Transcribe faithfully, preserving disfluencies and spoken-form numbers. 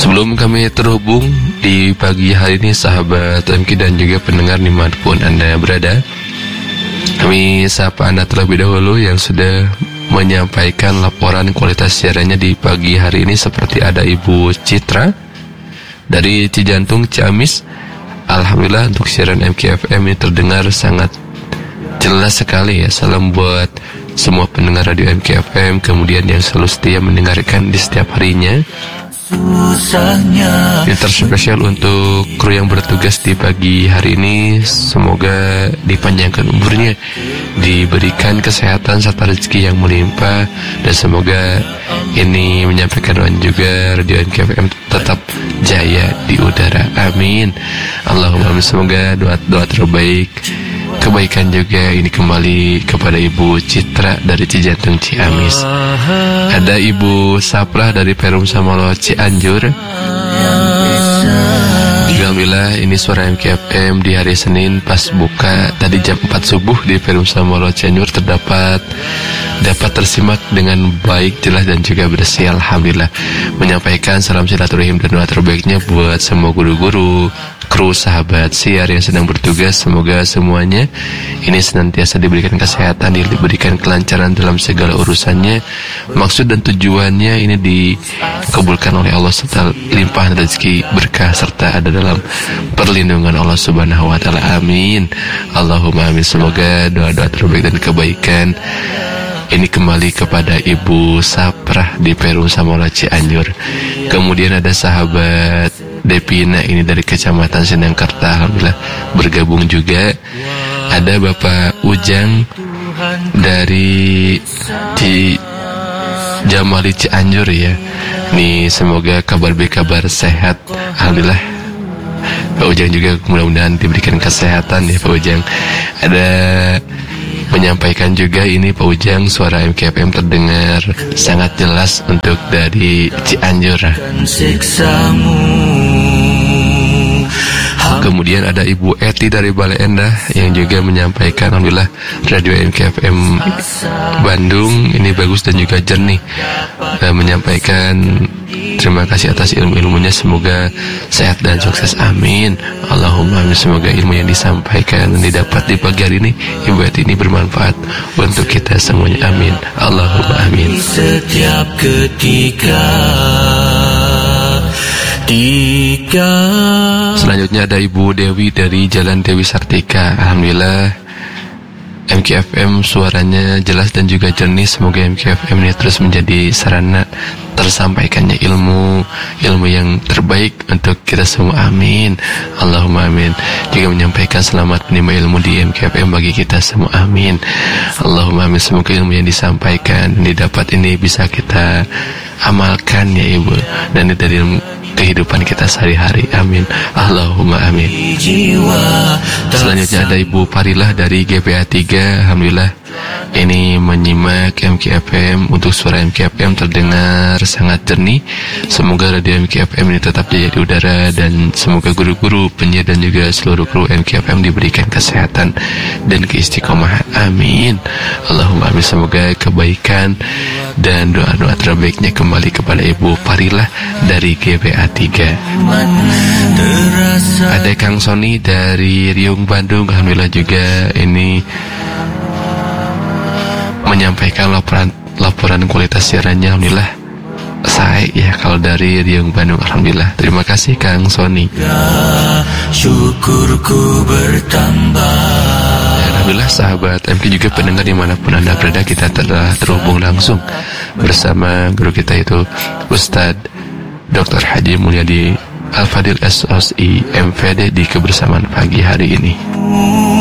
Sebelum kami terhubung di pagi hari ini, sahabat M K dan juga pendengar dimanapun Anda berada, kami sapa Anda terlebih dahulu yang sudah menyampaikan laporan kualitas siarannya di pagi hari ini. Seperti ada Ibu Citra dari Cijantung, Ciamis. Alhamdulillah untuk siaran M K F M ini terdengar sangat jelas sekali ya. Salam buat semua pendengar radio M K F M, kemudian yang selalu setia mendengarkan di setiap harinya. Ini terspesial untuk kru yang bertugas di pagi hari ini. Semoga dipanjangkan umurnya, diberikan kesehatan serta rezeki yang melimpah, dan semoga ini menyampaikan doa juga radio M K F M tetap jaya di udara. Amin. Allahumma amin. Semoga doa-doa terbaik, kebaikan juga ini kembali kepada Ibu Citra dari Cijantung, Ciamis. Ada Ibu Saprah dari Perum Samolo, Cianjur. Alhamdulillah ini suara M K F M di hari Senin pas buka tadi jam empat subuh di Perum Samolo, Cianjur terdapat dapat tersimak dengan baik, jelas dan juga bersih. Alhamdulillah. Menyampaikan salam silaturahim dan doa terbaiknya buat semua guru-guru, kru, sahabat siar yang sedang bertugas. Semoga semuanya ini senantiasa diberikan kesehatan, diberikan kelancaran dalam segala urusannya. Maksud dan tujuannya ini dikabulkan oleh Allah serta limpahan rezeki berkah serta ada dalam perlindungan Allah Subhanahu wa taala. Amin. Allahumma amin. Semoga doa-doa terbaik dan kebaikan ini kembali kepada Ibu Saprah di Perum Samolo, Cianjur. Kemudian ada sahabat Depina ini dari Kecamatan Sindangkerta, alhamdulillah bergabung juga. Ada Bapak Ujang dari Ci Jamali, Cianjur ya. Nih semoga kabar baik, kabar sehat. Alhamdulillah Pak Ujang juga mudah-mudahan diberikan kesehatan ya Pak Ujang. Ada menyampaikan juga ini Pak Ujang, suara M K F M terdengar sangat jelas untuk dari Cianjur. Kemudian ada Ibu Eti dari Bale Endah yang juga menyampaikan alhamdulillah radio M K F M Bandung ini bagus dan juga jernih. Dan menyampaikan terima kasih atas ilmu-ilmunya, semoga sehat dan sukses. Amin. Allahumma amin. Semoga ilmu yang disampaikan dan didapat di pagi hari ini Ibu Eti ini bermanfaat untuk kita semuanya. Amin. Allahumma amin. Setiap ketika Tiga. Selanjutnya ada Ibu Dewi dari Jalan Dewi Sartika. Alhamdulillah M K F M suaranya jelas dan juga jernih. Semoga M K F M ini terus menjadi sarana tersampaikannya ilmu ilmu yang terbaik untuk kita semua. Amin. Allahumma amin. Juga menyampaikan selamat menerima ilmu di M K F M bagi kita semua. Amin. Allahumma amin. Semoga ilmu yang disampaikan dan didapat ini bisa kita amalkan ya Ibu, dan dari ilmu kehidupan kita sehari-hari. Amin. Allahumma amin. Selanjutnya ada Ibu Parilah dari G P A tiga. Alhamdulillah ini menyimak M K F M. Untuk suara M K F M terdengar sangat jernih. Semoga radio M K F M ini tetap jaya di udara, dan semoga guru-guru, penyiar dan juga seluruh kru M K F M diberikan kesehatan dan keistiqomahan. Amin. Allahumma amin. Semoga kebaikan dan doa-doa terbaiknya kembali kepada Ibu Parilah dari G P A tiga. Ada Kang Sony dari Riung, Bandung. Alhamdulillah juga ini menyampaikan laporan laporan kualitas siarannya. Alhamdulillah saya ya kalau dari Riung, Bandung. Alhamdulillah. Terima kasih Kang Sony. Syukurku bertambah. Alhamdulillah sahabat M K juga pendengar dimanapun Anda berada, kita telah terhubung langsung bersama guru kita itu Ustadz Doktor Haji Mulyadi Al-Fadil S O S I M V D di kebersamaan pagi hari ini.